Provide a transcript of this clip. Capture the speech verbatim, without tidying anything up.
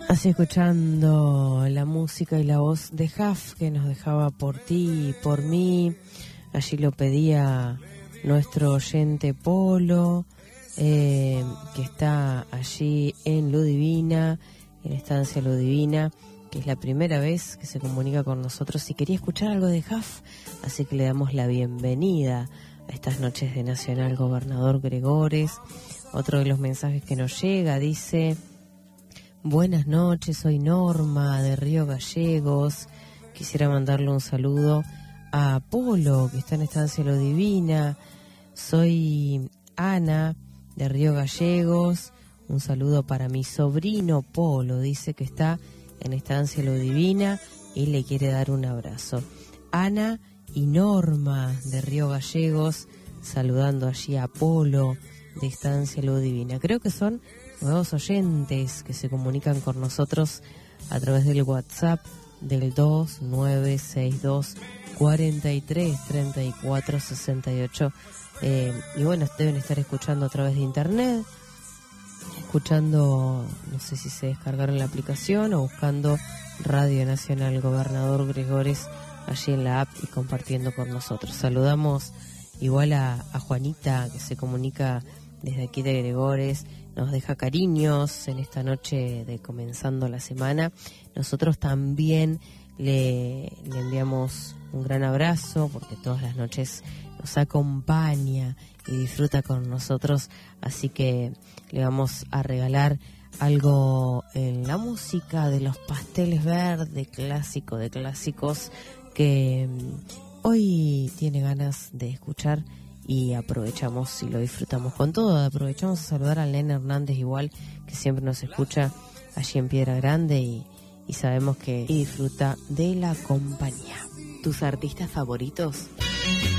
Así escuchando la música y la voz de Jaf, que nos dejaba Por ti y por mí. Allí lo pedía nuestro oyente Polo, eh, que está allí en Ludivina, en Estancia Ludivina, que es la primera vez que se comunica con nosotros y quería escuchar algo de Jaf, así que le damos la bienvenida a estas noches de Nacional Gobernador Gregores. Otro de los mensajes que nos llega dice: buenas noches, soy Norma de Río Gallegos. Quisiera mandarle un saludo a Polo, que está en Estancia Ludivina. Soy Ana de Río Gallegos. Un saludo para mi sobrino Polo, dice que está en Estancia Ludivina y le quiere dar un abrazo. Ana y Norma de Río Gallegos, saludando allí a Polo de Estancia Ludivina. Creo que son nuevos oyentes que se comunican con nosotros a través del WhatsApp del dos nueve seis dos, cuatro tres, tres cuatro seis ocho. Eh, y bueno, deben estar escuchando a través de internet, escuchando, no sé si se descargaron la aplicación o buscando Radio Nacional Gobernador Gregores allí en la app y compartiendo con nosotros. Saludamos igual a, a Juanita, que se comunica desde aquí de Gregores, nos deja cariños en esta noche de comenzando la semana. Nosotros también le, le enviamos un gran abrazo, porque todas las noches nos acompaña y disfruta con nosotros, así que le vamos a regalar algo en la música de Los Pasteles Verdes, clásico de clásicos, que hoy tiene ganas de escuchar. Y aprovechamos y lo disfrutamos con todo. Aprovechamos a saludar a Elena Hernández igual, que siempre nos escucha allí en Piedra Grande y, y sabemos que disfruta de la compañía. ¿Tus artistas favoritos?